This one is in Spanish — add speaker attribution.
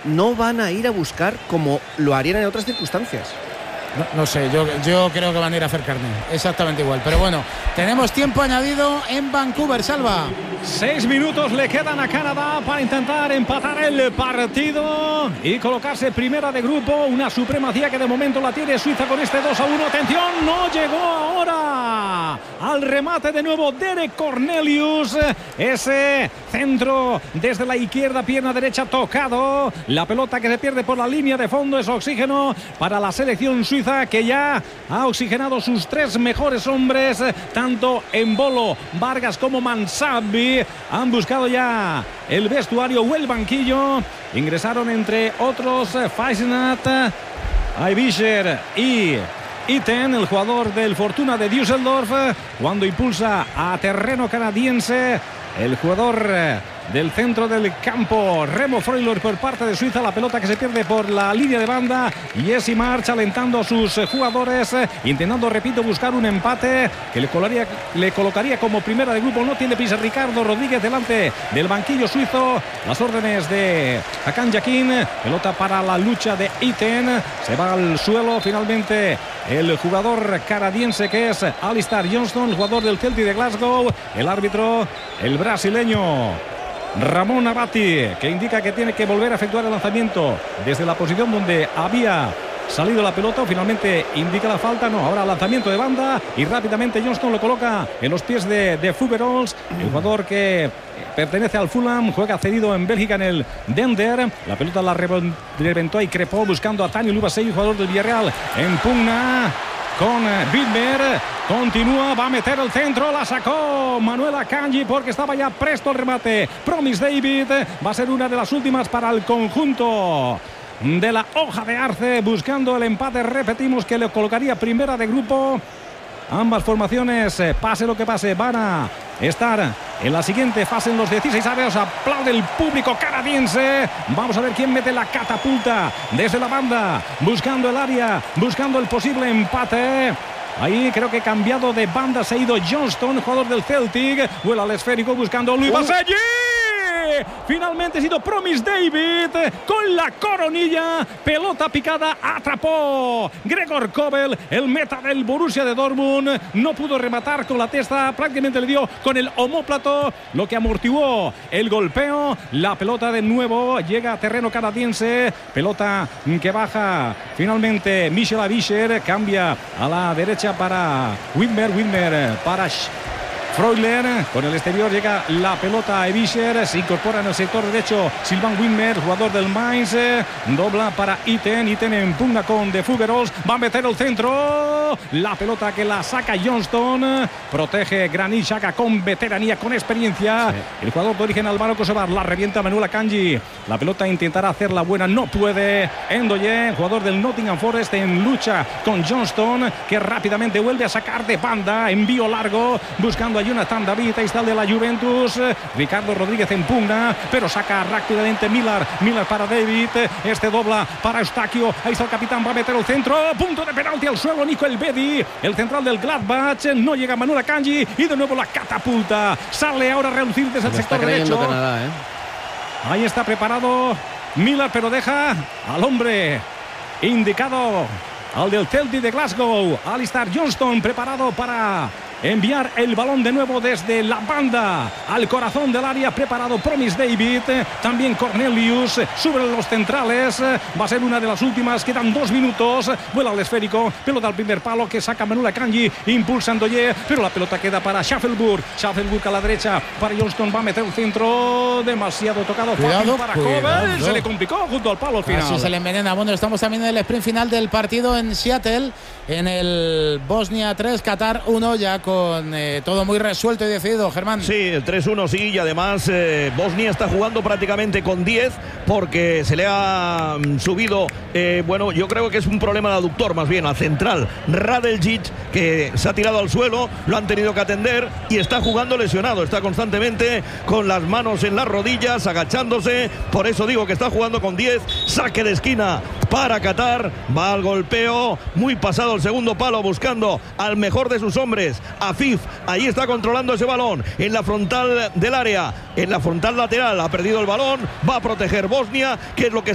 Speaker 1: no van a ir a buscar como lo harían en otras circunstancias.
Speaker 2: No sé, yo creo que van a ir a hacer carne, exactamente igual. Pero bueno, tenemos tiempo añadido en Vancouver, Salva.
Speaker 3: 6 minutos le quedan a Canadá para intentar empatar el partido y colocarse primera de grupo. Una supremacía que de momento la tiene Suiza con este 2-1. Atención, no llegó ahora al remate de nuevo Derek Cornelius. Ese centro desde la izquierda, pierna derecha tocado. La pelota que se pierde por la línea de fondo es oxígeno para la selección suiza, que ya ha oxigenado sus 3 mejores hombres, tanto Embolo, Vargas como Mansabi. Han buscado ya el vestuario o el banquillo. Ingresaron entre otros Faisnat, Aibischer y Iten, el jugador del Fortuna de Düsseldorf, cuando impulsa a terreno canadiense el jugador del centro del campo, Remo Freuler, por parte de Suiza. La pelota que se pierde por la línea de banda. Jesse March alentando a sus jugadores, intentando, repito, buscar un empate que le colocaría como primera de grupo. No tiene prisa Ricardo Rodríguez delante del banquillo suizo. Las órdenes de Hakan Yakin. Pelota para la lucha de Iten. Se va al suelo finalmente el jugador canadiense, que es Alistair Johnston, jugador del Celtic de Glasgow. El árbitro, el brasileño Ramón Abati, que indica que tiene que volver a efectuar el lanzamiento desde la posición donde había salido la pelota. Finalmente indica la falta. No, ahora lanzamiento de banda y rápidamente Johnston lo coloca en los pies de Fuggerholz, el jugador que pertenece al Fulham, juega cedido en Bélgica en el Dender. La pelota la reventó y crepó buscando a Tani Lubasei, jugador del Villarreal, en pugna con Widmer. Continúa, va a meter el centro, la sacó Manuel Akanji porque estaba ya presto el remate. Promise David va a ser una de las últimas para el conjunto de la hoja de arce, buscando el empate. Repetimos que le colocaría primera de grupo. Ambas formaciones, pase lo que pase, van a estar en la siguiente fase en los 16 avos. Aplaude el público canadiense. Vamos a ver quién mete la catapulta desde la banda, buscando el área, buscando el posible empate. Ahí creo que cambiado de banda se ha ido Johnston, jugador del Celtic. Vuela al esférico buscando Luis Baselli. Finalmente ha sido Promise David con la coronilla. Pelota picada, atrapó Gregor Kobel, el meta del Borussia de Dortmund. No pudo rematar con la testa, prácticamente le dio con el omóplato, lo que amortiguó el golpeo. La pelota de nuevo llega a terreno canadiense. Pelota que baja finalmente Michel Avischer, cambia a la derecha para Widmer para Freuler. Con el exterior llega la pelota a Avischer. Se incorpora en el sector derecho Sylvain Widmer, jugador del Mainz. Dobla para Iten. Iten en pugna con De Fuggerholz. Va a meter el centro. La pelota que la saca Johnston. Protege Granit Xhaka con veteranía, con experiencia. Sí. El jugador de origen albano kosovar. La revienta Manuel Akanji. La pelota intentará hacerla buena. No puede. Ndoye, jugador del Nottingham Forest, en lucha con Johnston, que rápidamente vuelve a sacar de banda. Envío largo buscando a Jonathan David. Ahí está el de la Juventus. Ricardo Rodríguez en pugna, pero saca rápidamente Miller para David. Este dobla para Eustaquio. Ahí está el capitán, va a meter el centro. Punto de penalti al suelo Nico Elvedi, el central del Gladbach. No llega Manuel Akanji y de nuevo la catapulta. Sale ahora a reducir desde el sector derecho.
Speaker 1: Canadá,
Speaker 3: Ahí está preparado Miller, pero deja al hombre indicado, al del Celtic de Glasgow, Alistair Johnston, preparado para enviar el balón de nuevo desde la banda al corazón del área. Preparado Promise David, también Cornelius sobre los centrales. Va a ser una de las últimas, quedan 2 minutos. Vuela al esférico, pelota al primer palo que saca Manuel Akanji, impulsa Ndoye, pero la pelota queda para Schaffelburg a la derecha para Johnston. Va a meter el centro, demasiado tocado.
Speaker 2: Cuidado,
Speaker 3: para Kobel, se le complicó junto al palo al final.
Speaker 2: Así se le envenena. Bueno, estamos también en el sprint final del partido en Seattle, en el Bosnia 3, Qatar 1, ya con todo muy resuelto y decidido, Germán.
Speaker 4: Sí, el 3-1 sí, y además Bosnia está jugando prácticamente con 10 porque se le ha subido, bueno, yo creo que es un problema de aductor más bien, al central Radeljic, que se ha tirado al suelo, lo han tenido que atender y está jugando lesionado, está constantemente con las manos en las rodillas, agachándose, por eso digo que está jugando con 10. Saque de esquina para Qatar, va al golpeo, muy pasado el segundo palo, buscando al mejor de sus hombres, Afif. Ahí está controlando ese balón en la frontal del área, en la frontal lateral, ha perdido el balón, va a proteger Bosnia, que es lo que